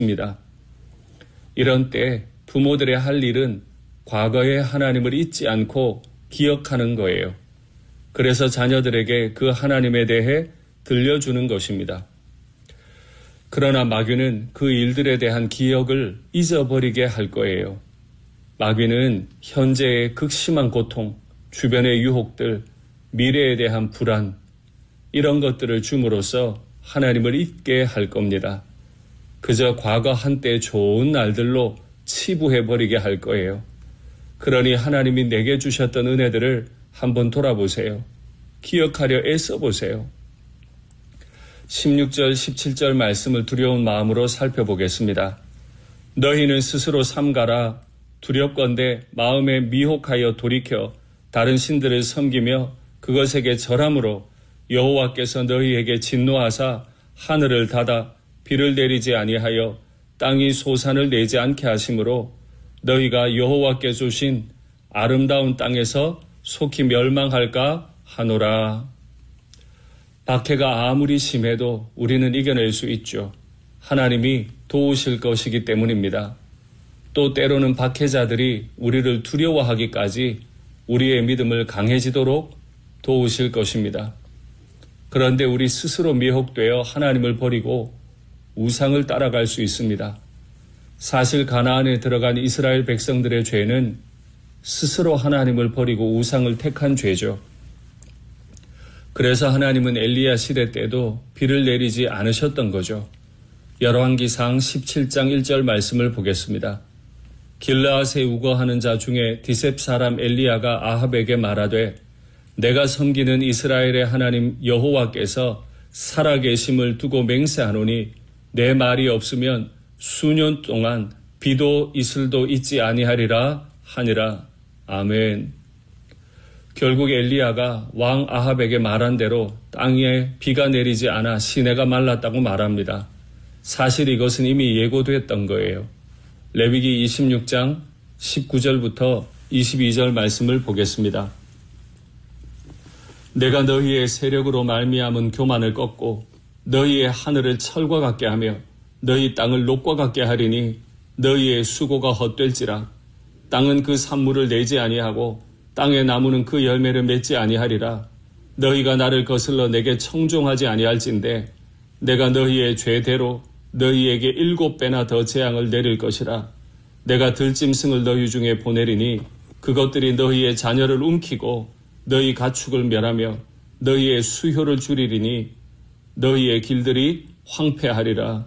있습니다. 이런 때 부모들의 할 일은 과거의 하나님을 잊지 않고 기억하는 거예요. 그래서 자녀들에게 그 하나님에 대해 들려주는 것입니다. 그러나 마귀는 그 일들에 대한 기억을 잊어버리게 할 거예요. 마귀는 현재의 극심한 고통, 주변의 유혹들, 미래에 대한 불안, 이런 것들을 줌으로써 하나님을 잊게 할 겁니다. 그저 과거 한때 좋은 날들로 치부해버리게 할 거예요. 그러니 하나님이 내게 주셨던 은혜들을 한번 돌아보세요. 기억하려 애써보세요. 16절, 17절 말씀을 두려운 마음으로 살펴보겠습니다. 너희는 스스로 삼가라. 두렵건대 마음에 미혹하여 돌이켜 다른 신들을 섬기며 그것에게 절함으로 여호와께서 너희에게 진노하사 하늘을 닫아 비를 내리지 아니하여 땅이 소산을 내지 않게 하심으로 너희가 여호와께 주신 아름다운 땅에서 속히 멸망할까 하노라. 박해가 아무리 심해도 우리는 이겨낼 수 있죠. 하나님이 도우실 것이기 때문입니다. 또 때로는 박해자들이 우리를 두려워하기까지 우리의 믿음을 강해지도록 도우실 것입니다. 그런데 우리 스스로 미혹되어 하나님을 버리고 우상을 따라갈 수 있습니다. 사실 가나안에 들어간 이스라엘 백성들의 죄는 스스로 하나님을 버리고 우상을 택한 죄죠. 그래서 하나님은 엘리야 시대 때도 비를 내리지 않으셨던 거죠. 열왕기상 17장 1절 말씀을 보겠습니다. 길르앗에 우거하는 자 중에 디셉 사람 엘리야가 아합에게 말하되 내가 섬기는 이스라엘의 하나님 여호와께서 살아계심을 두고 맹세하노니 내 말이 없으면 수년 동안 비도 이슬도 있지 아니하리라 하니라. 아멘. 결국 엘리야가 왕 아합에게 말한 대로 땅에 비가 내리지 않아 시내가 말랐다고 말합니다. 사실 이것은 이미 예고됐던 거예요. 레위기 26장 19절부터 22절 말씀을 보겠습니다. 내가 너희의 세력으로 말미암은 교만을 꺾고 너희의 하늘을 철과 같게 하며 너희 땅을 녹과 같게 하리니 너희의 수고가 헛될지라. 땅은 그 산물을 내지 아니하고 땅의 나무는 그 열매를 맺지 아니하리라. 너희가 나를 거슬러 내게 청종하지 아니할진대 내가 너희의 죄대로 너희에게 7배나 더 재앙을 내릴 것이라. 내가 들짐승을 너희 중에 보내리니 그것들이 너희의 자녀를 움키고 너희 가축을 멸하며 너희의 수효를 줄이리니 너희의 길들이 황폐하리라.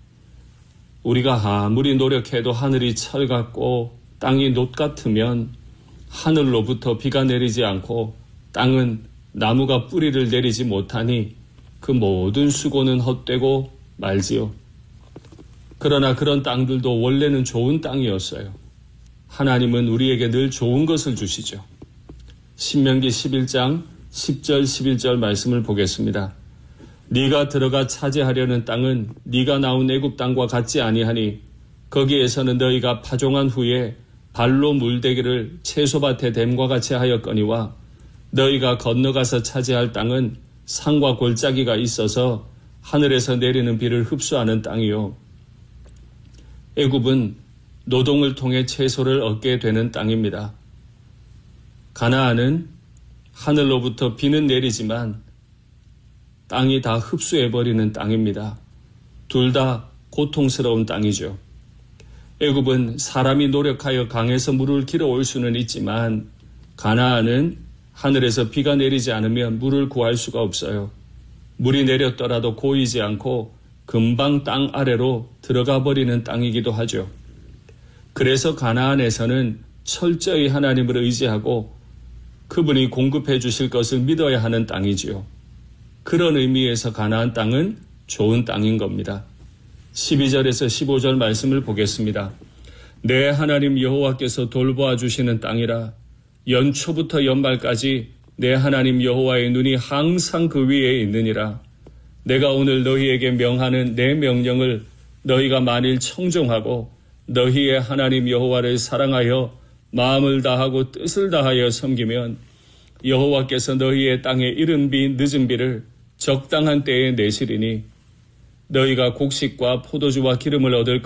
우리가 아무리 노력해도 하늘이 철 같고 땅이 녹 같으면 하늘로부터 비가 내리지 않고 땅은 나무가 뿌리를 내리지 못하니 그 모든 수고는 헛되고 말지요. 그러나 그런 땅들도 원래는 좋은 땅이었어요. 하나님은 우리에게 늘 좋은 것을 주시죠. 신명기 11장 10절 11절 말씀을 보겠습니다. 네가 들어가 차지하려는 땅은 네가 나온 애굽 땅과 같지 아니하니 거기에서는 너희가 파종한 후에 발로 물대기를 채소밭에 댐과 같이 하였거니와 너희가 건너가서 차지할 땅은 산과 골짜기가 있어서 하늘에서 내리는 비를 흡수하는 땅이요. 애굽은 노동을 통해 채소를 얻게 되는 땅입니다. 가나안은 하늘로부터 비는 내리지만 땅이 다 흡수해버리는 땅입니다. 둘 다 고통스러운 땅이죠. 애굽은 사람이 노력하여 강에서 물을 길어올 수는 있지만 가나안은 하늘에서 비가 내리지 않으면 물을 구할 수가 없어요. 물이 내렸더라도 고이지 않고 금방 땅 아래로 들어가 버리는 땅이기도 하죠. 그래서 가나안에서는 철저히 하나님을 의지하고 그분이 공급해 주실 것을 믿어야 하는 땅이지요. 그런 의미에서 가나안 땅은 좋은 땅인 겁니다. 12절에서 15절 말씀을 보겠습니다. 내 하나님 여호와께서 돌보아 주시는 땅이라. 연초부터 연말까지 내 하나님 여호와의 눈이 항상 그 위에 있느니라. 내가 오늘 너희에게 명하는 내 명령을 너희가 만일 청종하고 너희의 하나님 여호와를 사랑하여 마음을 다하고 뜻을 다하여 섬기면 여호와께서 너희의 땅에 이른 비 늦은 비를 적당한 때에 내시리니 너희가 곡식과 포도주와 기름을 얻을